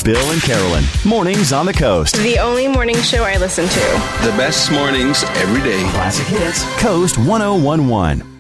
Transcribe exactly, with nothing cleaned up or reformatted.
Bill and Carolyn. Mornings on the Coast. The only morning show I listen to. The best mornings every day. Classic hits. Coast one oh one one.